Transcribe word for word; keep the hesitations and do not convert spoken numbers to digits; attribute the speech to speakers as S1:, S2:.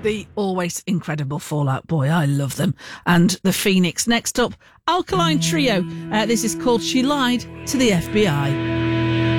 S1: the always incredible Fall Out Boy. I love them. And the Phoenix. Next up, Alkaline Trio. Uh, this is called She Lied to the F B I.